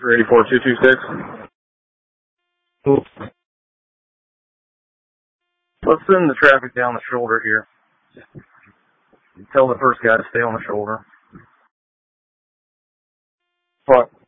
384-226. Cool. Let's send the traffic down the shoulder here. Tell the first guy to stay on the shoulder. What?